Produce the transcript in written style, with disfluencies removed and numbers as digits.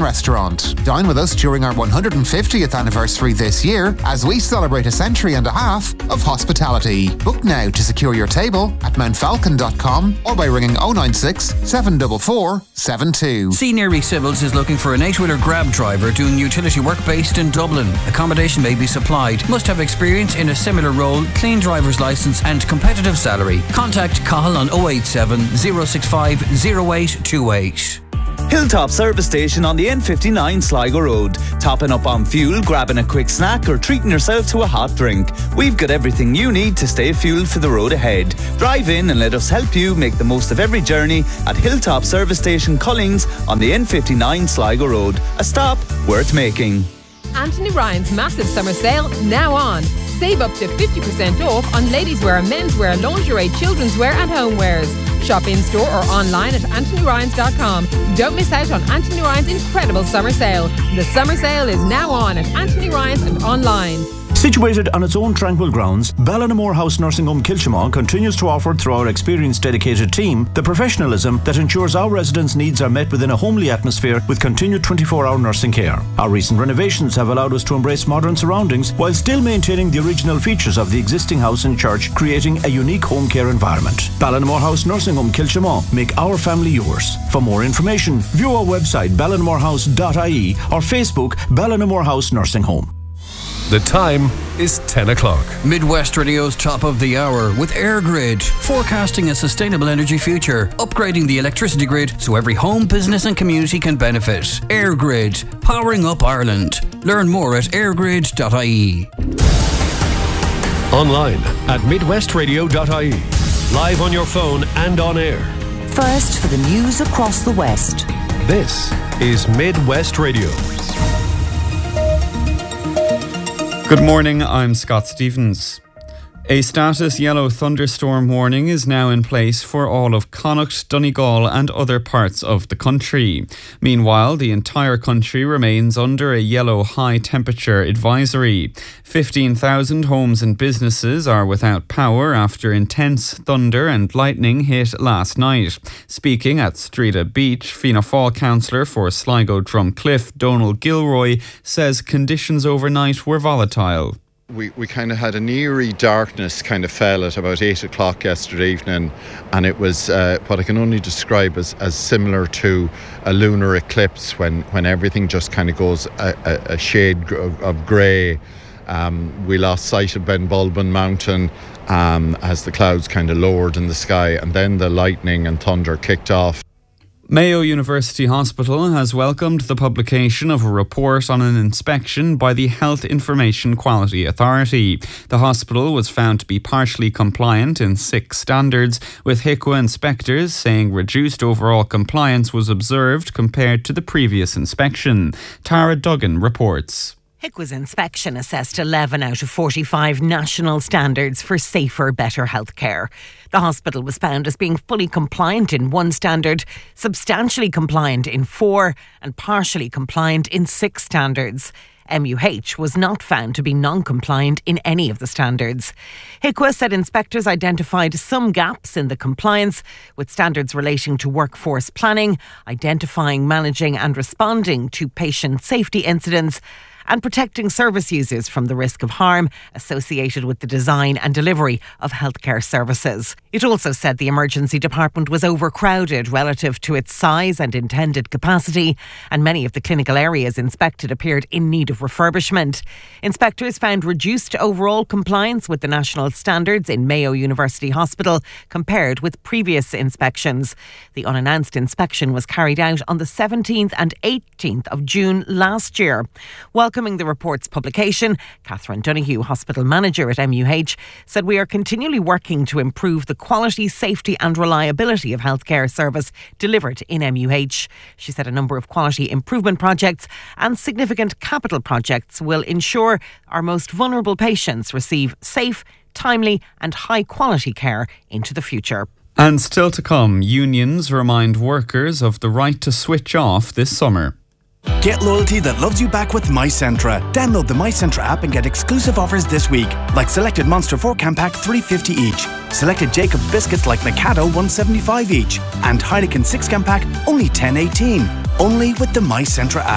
restaurant. Dine with us during our 150th anniversary this year as we celebrate a century and a half of hospitality. Book now to secure your table at mountfalcon.com or by ringing 096 744 72. Senior Civils is looking for an 8-wheeler grab driver doing utility work based in Dublin. Accommodation may be supplied. Must have experience in a similar role, clean driver's licence and competitive salary. Contact Cahill on 087 065 0828. Hilltop Service Station on the N59 Sligo Road. Topping up on fuel, grabbing a quick snack or treating yourself to a hot drink. We've got everything you need to stay fueled for the road ahead. Drive in and let us help you make the most of every journey at Hilltop Service Station Cullings on the N59 Sligo Road. A stop worth making. Anthony Ryan's massive summer sale now on. Save up to 50% off on ladies' wear, menswear, lingerie, children's wear and homewares. Shop in store or online at anthonyryans.com. Don't miss out on Anthony Ryan's incredible summer sale. The summer sale is now on at Anthony Ryan's and online. Situated on its own tranquil grounds, Ballinamore House Nursing Home Kilchimau continues to offer, through our experienced dedicated team, the professionalism that ensures our residents' needs are met within a homely atmosphere with continued 24-hour nursing care. Our recent renovations have allowed us to embrace modern surroundings while still maintaining the original features of the existing house and church, creating a unique home care environment. Ballinamore House Nursing Home Kilchimau. Make our family yours. For more information, view our website ballinamorehouse.ie or Facebook Ballinamore House Nursing Home. The time is 10 o'clock. Midwest Radio's top of the hour with EirGrid, forecasting a sustainable energy future, upgrading the electricity grid so every home, business and community can benefit. EirGrid, powering up Ireland. Learn more at eirgrid.ie. Online at midwestradio.ie. Live on your phone and on air. First for the news across the West. This is Midwest Radio. Good morning, I'm Scott Stevens. A status yellow thunderstorm warning is now in place for all of Connacht, Donegal and other parts of the country. Meanwhile, the entire country remains under a yellow high temperature advisory. 15,000 homes and businesses are without power after intense thunder and lightning hit last night. Speaking at Strida Beach, Fianna Fáil councillor for Sligo Drumcliff, Donal Gilroy, says conditions overnight were volatile. We kind of had an eerie darkness kind of fell at about 8 o'clock yesterday evening, and it was what I can only describe as similar to a lunar eclipse when everything just kind of goes a shade of grey. We lost sight of Ben Bulben Mountain as the clouds kind of lowered in the sky, and then the lightning and thunder kicked off. Mayo University Hospital has welcomed the publication of a report on an inspection by the Health Information Quality Authority. The hospital was found to be partially compliant in 6 standards, with HIQA inspectors saying reduced overall compliance was observed compared to the previous inspection. Tara Duggan reports. HIQA's inspection assessed 11 out of 45 national standards for safer, better healthcare. The hospital was found as being fully compliant in 1 standard, substantially compliant in 4 and partially compliant in 6 standards. MUH was not found to be non-compliant in any of the standards. HIQA said inspectors identified some gaps in the compliance with standards relating to workforce planning, identifying, managing and responding to patient safety incidents, and protecting service users from the risk of harm associated with the design and delivery of healthcare services. It also said the emergency department was overcrowded relative to its size and intended capacity, and many of the clinical areas inspected appeared in need of refurbishment. Inspectors found reduced overall compliance with the national standards in Mayo University Hospital compared with previous inspections. The unannounced inspection was carried out on the 17th and 18th of June last year. Welcoming the report's publication, Catherine Donoghue, hospital manager at MUH, said we are continually working to improve the quality, safety and reliability of healthcare service delivered in MUH. She said a number of quality improvement projects and significant capital projects will ensure our most vulnerable patients receive safe, timely and high quality care into the future. And still to come, unions remind workers of the right to switch off this summer. Get loyalty that loves you back with MyCentra. Download the MyCentra app and get exclusive offers this week, like selected Monster 4-can pack $3.50 each, selected Jacob's biscuits like Mikado $1.75 each, and Heineken 6-can pack only $10.18. Only with the MyCentra app.